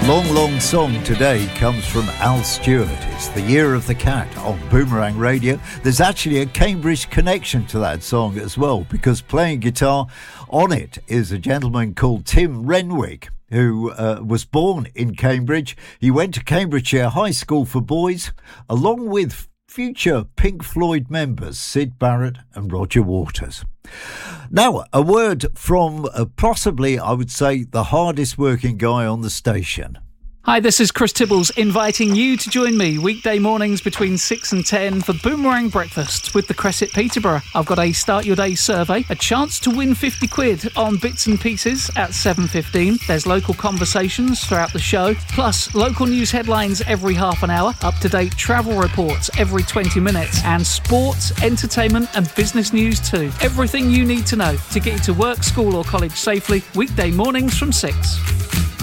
Long song today comes from Al Stewart. It's The Year of the Cat on Boomerang Radio. There's actually a Cambridge connection to that song as well, because playing guitar on it is a gentleman called Tim Renwick, who was born in Cambridge. He went to Cambridgeshire High School for Boys, along with future Pink Floyd members Syd Barrett and Roger Waters. Now, a word from possibly, I would say, the hardest working guy on the station. Hi, this is Chris Tibbles inviting you to join me weekday mornings between 6 and 10 for Boomerang Breakfast with the Cresset Peterborough. I've got a Start Your Day survey, a chance to win 50 quid on bits and pieces at 7:15. There's local conversations throughout the show, plus local news headlines every half an hour, up-to-date travel reports every 20 minutes, and sports, entertainment and business news too. Everything you need to know to get you to work, school or college safely, weekday mornings from 6.